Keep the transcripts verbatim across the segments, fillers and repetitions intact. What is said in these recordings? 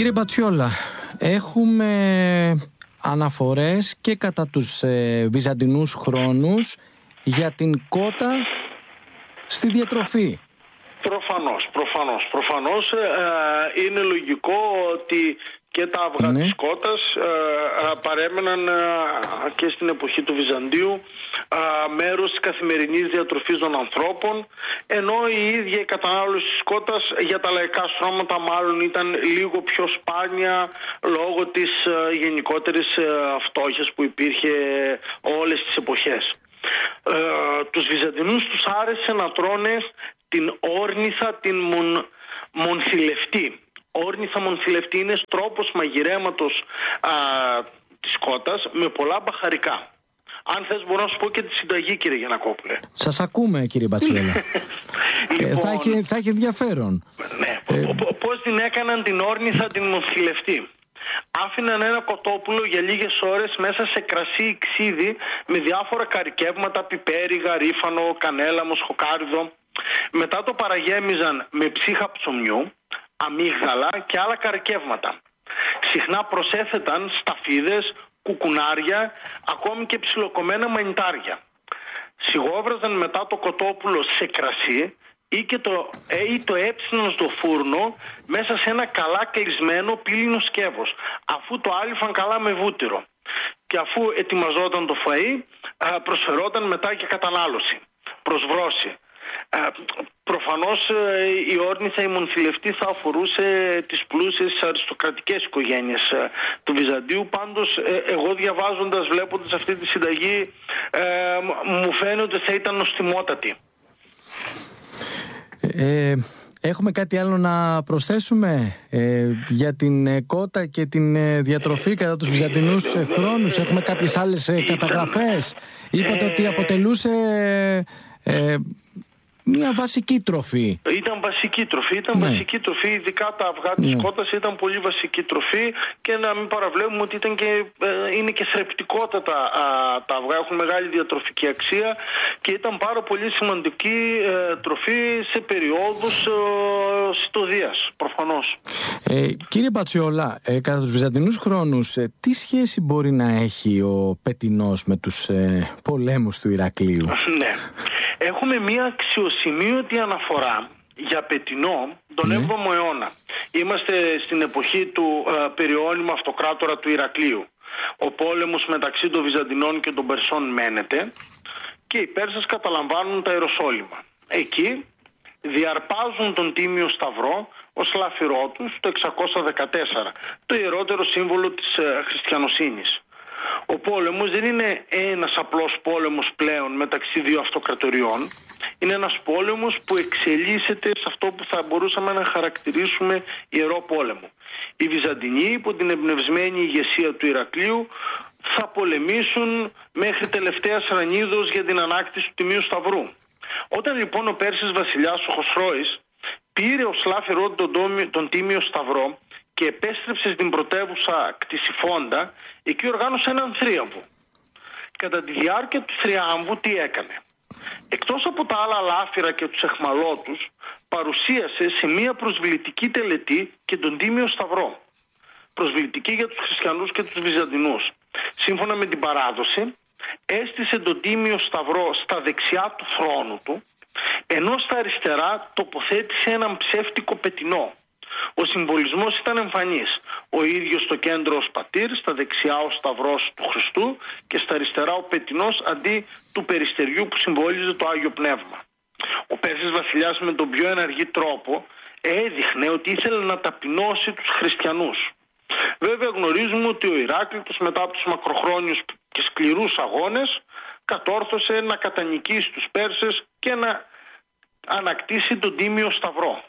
Κύριε Μπατσιόλα, έχουμε αναφορές και κατά τους ε, βυζαντινούς χρόνους για την κότα στη διατροφή. Προφανώς, προφανώς, προφανώς ε, είναι λογικό ότι και τα αυγά ναι. της κότας ε, ε, παρέμεναν ε, και στην εποχή του Βυζαντίου ε, μέρος της καθημερινής διατροφής των ανθρώπων, ενώ η ίδια η κατανάλωση της κότας για τα λαϊκά στρώματα μάλλον ήταν λίγο πιο σπάνια λόγω της ε, γενικότερης ε, φτώχειας που υπήρχε όλες τις εποχές. Ε, τους Βυζαντινούς τους άρεσε να τρώνε την όρνηθα, την μον, μονθηλευτή. Όρνηθα μονθηλευτή είναι τρόπος μαγειρέματος α, της κότας με πολλά μπαχαρικά. Αν θες μπορώ να σου πω και τη συνταγή, κύριε Γιαννακόπουλε. Σας ακούμε, κύριε Μπατσιόλα. Λοιπόν, ε, θα, έχει, θα έχει ενδιαφέρον. Ναι. Ε, πώς την έκαναν την όρνηθα την μονθηλευτή? Άφηναν ένα κοτόπουλο για λίγες ώρες μέσα σε κρασί ή ξύδι με διάφορα καρικεύματα, πιπέρι, γαρίφανο, κανέλα, μοσχοκάριδο. Μετά το παραγέμιζαν με ψύχα ψωμιού, αμύγδαλα και άλλα καρικεύματα. Συχνά προσέθεταν σταφίδες, κουκουνάρια, ακόμη και ψιλοκομμένα μανιτάρια. Σιγόβραζαν μετά το κοτόπουλο σε κρασί ή, και το, ή το έψιναν στο φούρνο μέσα σε ένα καλά κλεισμένο πύλινο σκεύος, αφού το άλυφαν καλά με βούτυρο. Και αφού ετοιμαζόταν το φαΐ, προσφερόταν μετά για κατανάλωση, προσβρώση. Ε, προφανώς ε, η όρνηθα η μονθηλευτή θα αφορούσε τις πλούσιες αριστοκρατικές οικογένειες ε, του Βυζαντίου. Πάντως ε, εγώ διαβάζοντας, βλέποντας αυτή τη συνταγή ε, μου φαίνεται ότι θα ήταν νοστιμότατη. ε, Έχουμε κάτι άλλο να προσθέσουμε ε, για την ε, κότα και την ε, διατροφή κατά τους Βυζαντινούς ε, χρόνους? Έχουμε κάποιες άλλες ε, καταγραφές? Είπατε ότι αποτελούσε ε, μια βασική τροφή. Ήταν βασική τροφή, ήταν ναι. βασική τροφή, ειδικά τα αυγά της ναι. κότας ήταν πολύ βασική τροφή, και να μην παραβλέπουμε ότι ήταν και, ε, είναι και θρεπτικότατα α, τα αυγά, έχουν μεγάλη διατροφική αξία και ήταν πάρα πολύ σημαντική ε, τροφή σε περιόδους ε, συντοδείας, προφανώς. Ε, κύριε Μπατσιόλα, ε, κατά τους Βυζαντινούς χρόνους, ε, τι σχέση μπορεί να έχει ο Πετεινός με τους ε, πολέμους του Ηρακλείου? Ναι. Έχουμε μία αξιοσημείωτη αναφορά για Πετεινό τον ναι. έβδομο αιώνα. Είμαστε στην εποχή του ε, περιώνυμου αυτοκράτορα του Ηρακλείου. Ο πόλεμος μεταξύ των Βυζαντινών και των Περσών μένεται και οι Πέρσες καταλαμβάνουν τα Ιεροσόλυμα. Εκεί διαρπάζουν τον Τίμιο Σταυρό ως λάφυρό τους το εξακόσια δεκατέσσερα, το ιερότερο σύμβολο της ε, χριστιανοσύνης. Ο πόλεμος δεν είναι ένας απλός πόλεμος πλέον μεταξύ δύο αυτοκρατοριών. Είναι ένας πόλεμος που εξελίσσεται σε αυτό που θα μπορούσαμε να χαρακτηρίσουμε ιερό πόλεμο. Οι Βυζαντινοί, υπό την εμπνευσμένη ηγεσία του Ηρακλείου, θα πολεμήσουν μέχρι τελευταίας ρανίδος για την ανάκτηση του Τιμίου Σταυρού. Όταν λοιπόν ο Πέρσης βασιλιάς ο Χοσρόης πήρε ως λάφυρό τον, τον Τίμιο Σταυρό και επέστρεψε στην πρωτεύουσα Κτησιφόντα, εκεί οργάνωσε έναν θρίαμβο. Κατά τη διάρκεια του θριάμβου τι έκανε? Εκτός από τα άλλα λάφυρα και τους εχμαλώτους, παρουσίασε σε μία προσβλητική τελετή και τον Τίμιο Σταυρό. Προσβλητική για τους χριστιανούς και τους Βυζαντινούς. Σύμφωνα με την παράδοση, έστησε τον Τίμιο Σταυρό στα δεξιά του θρόνου του, ενώ στα αριστερά τοποθέτησε έναν ψεύτικο Πετεινό. Ο συμβολισμός ήταν εμφανής. Ο ίδιος στο κέντρο ως πατήρ, στα δεξιά ο Σταυρός του Χριστού και στα αριστερά ο Πετεινός αντί του περιστεριού που συμβόλιζε το Άγιο Πνεύμα. Ο Πέρσης βασιλιάς με τον πιο ενεργή τρόπο έδειχνε ότι ήθελε να ταπεινώσει τους χριστιανούς. Βέβαια γνωρίζουμε ότι ο Ηράκλειος μετά από τους μακροχρόνιους και σκληρούς αγώνες κατόρθωσε να κατανικήσει τους Πέρσες και να ανακτήσει τον Τίμιο Σταυρό.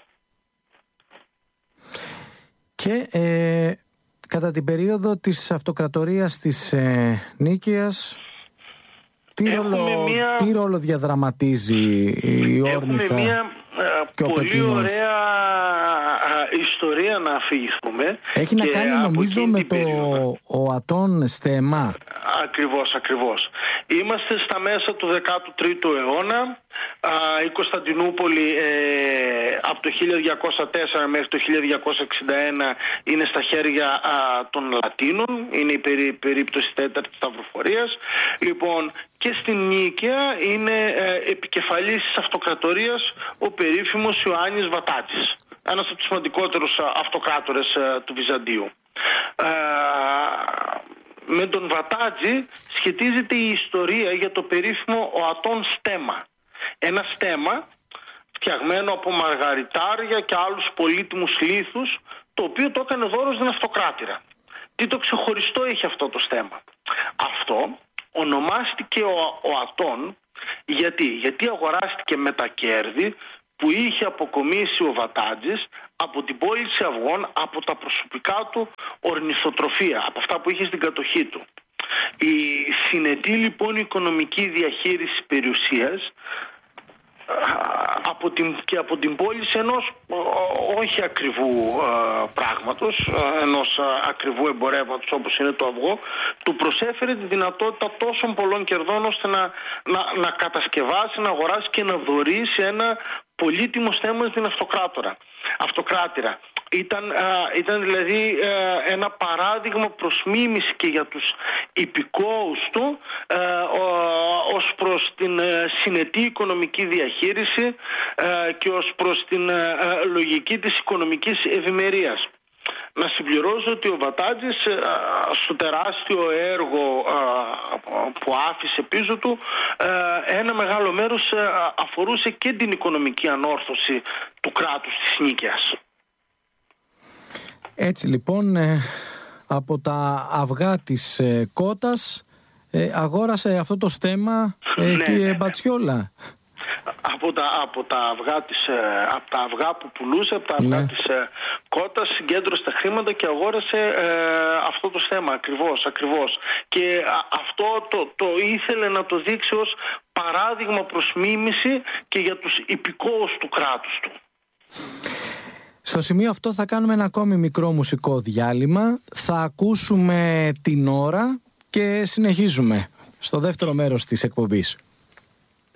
Και ε, κατά την περίοδο της αυτοκρατορίας της ε, Νίκαιας, τι ρόλο, μια... τι ρόλο διαδραματίζει η όρνηθα? Έχουμε μια ε, πολύ ωραία ε, ιστορία να αφηγηθούμε. Έχει να κάνει νομίζω με το ο Ατών στέμα. Ακριβώς, ακριβώς. Είμαστε στα μέσα του δέκατου τρίτου αιώνα. Η Κωνσταντινούπολη ε, από το χίλια διακόσια τέσσερα μέχρι το χίλια διακόσια εξήντα ένα είναι στα χέρια α, των Λατίνων. Είναι η περί, περίπτωση τέταρτης σταυροφορίας. Λοιπόν, και στην Νίκαια είναι ε, επικεφαλής της αυτοκρατορίας ο περίφημος Ιωάννης Βατάτζης, ένας από τους σημαντικότερους αυτοκράτορες ε, του Βυζαντίου. Ε, με τον Βατάτζη σχετίζεται η ιστορία για το περίφημο οατόν στέμμα. Ένα στέμμα φτιαγμένο από μαργαριτάρια και άλλους πολύτιμους λίθους, το οποίο το έκανε δώρο στην αυτοκράτηρα. Τι το ξεχωριστό είχε αυτό το στέμμα? Αυτό ονομάστηκε ο οατόν γιατί, γιατί αγοράστηκε με τα κέρδη που είχε αποκομίσει ο Βατάτζης από την πώληση αυγών από τα προσωπικά του ορνηθοτροφία, από αυτά που είχε στην κατοχή του. Η συνετή λοιπόν οικονομική διαχείριση περιουσίας από την, και από την πώληση ενός όχι ακριβού ε, πράγματος, ενός ακριβού εμπορεύματος όπως είναι το αυγό, του προσέφερε τη δυνατότητα τόσων πολλών κερδών ώστε να, να, να κατασκευάσει, να αγοράσει και να δωρήσει ένα πολύτιμο στέμμα στην αυτοκράτορα, αυτοκράτηρα. Ήταν, α, ήταν δηλαδή α, ένα παράδειγμα προς μίμηση και για τους υπηκόους του α, ο, ως προς την α, συνετή οικονομική διαχείριση α, και ως προς την α, λογική της οικονομικής ευημερίας. Να συμπληρώσω ότι ο Βατάτζης στο τεράστιο έργο α, που άφησε πίσω του α, ένα μεγάλο μέρος α, αφορούσε και την οικονομική ανόρθωση του κράτους της Νίκαιας. Έτσι λοιπόν ε, από τα αυγά της ε, κότας ε, αγόρασε αυτό το στέμμα ε, ναι, κύριε ναι, Μπατσιόλα. Από τα, από, τα αυγά της, από τα αυγά που πουλούσε, από τα αυγά ναι. της κότας συγκέντρωσε τα χρήματα και αγόρασε ε, αυτό το στέμμα ακριβώς, ακριβώς. Και α, αυτό το, το ήθελε να το δείξει ως παράδειγμα προς μίμηση και για τους υπηκόους του κράτους του. Στο σημείο αυτό θα κάνουμε ένα ακόμη μικρό μουσικό διάλειμμα. Θα ακούσουμε την ώρα και συνεχίζουμε στο δεύτερο μέρος της εκπομπής.